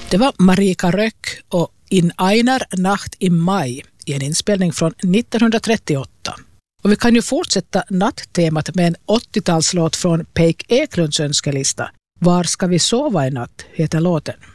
Det var Marika Röck och In einer Nacht im Mai i en inspelning från 1938. Och vi kan ju fortsätta natttemat med en 80-talslåt från Peik Eklunds önskelista. Var ska vi sova i natt heter låten.